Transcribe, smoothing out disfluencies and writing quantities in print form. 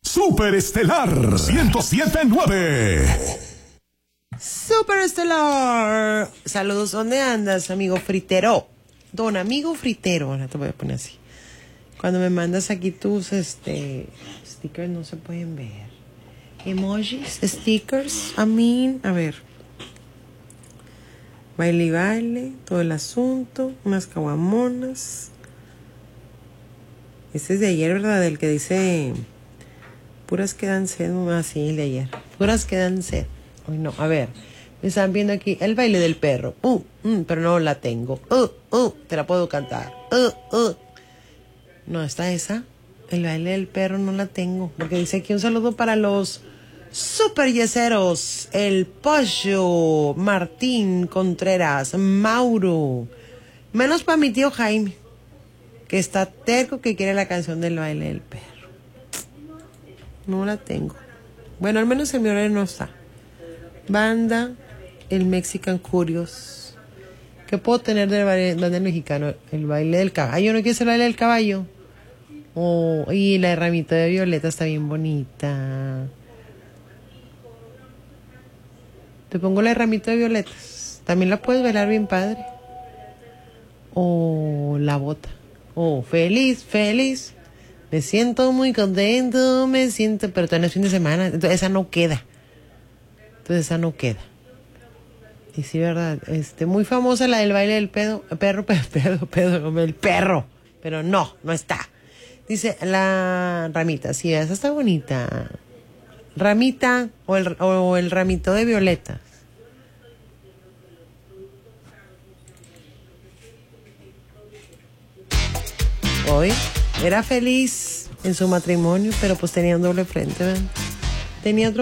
Superestelar 107.9. Superestelar. Saludos, ¿dónde andas, amigo fritero? Don amigo fritero, ahora te voy a poner así. Cuando me mandas aquí tus stickers no se pueden ver. Emojis, stickers, a ver. Baile y baile, todo el asunto, unas caguamonas. Este es de ayer, ¿verdad? El que dice puras quedan sed, así el de ayer. Puras quedan sed. Hoy no, a ver. Me están viendo aquí el baile del perro. Pero no la tengo. Te la puedo cantar. No, está esa. El baile del perro no la tengo. Porque dice aquí un saludo para los super yeseros. El Pollo, Martín Contreras, Mauro. Menos para mi tío Jaime, que está terco que quiere la canción del baile del perro. No la tengo. Bueno, al menos en mi horario no está. Banda, el Mexican Curious. ¿Qué puedo tener del banda mexicano? El baile del caballo. ¿No quieres el baile del caballo? Y la ramita de violeta está bien bonita. Te pongo la ramita de violetas. También la puedes bailar bien padre. La bota. Feliz, feliz. Me siento muy contento, pero todavía no es fin de semana. Entonces esa no queda. Y sí, verdad, muy famosa la del baile del perro, el perro. Pero no está. Dice la ramita, sí, esa está bonita. Ramita o el ramito de violetas. Hoy era feliz en su matrimonio, pero pues tenía un doble frente, ¿verdad? Tenía otro